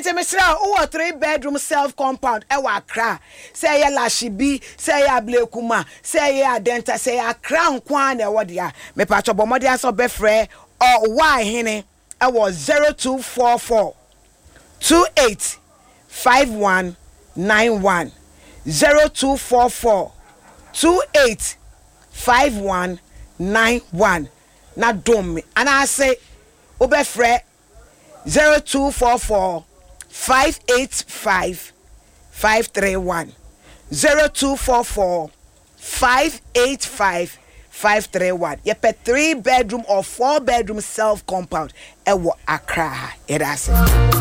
Ente mesra o 3-bedroom self compound e wa Accra. Say ya Lashibi, say ya Blekuma, say ya Denta, say ya Crown Kwan e wo dia. Me pa cho bomode aso be frɛ or why hene e was 0244 285191 0244 285191 na dom me and I say obefre 0244 585 531 0244 585 531 ye pe 3-bedroom or 4-bedroom self compound e wo Accra. It has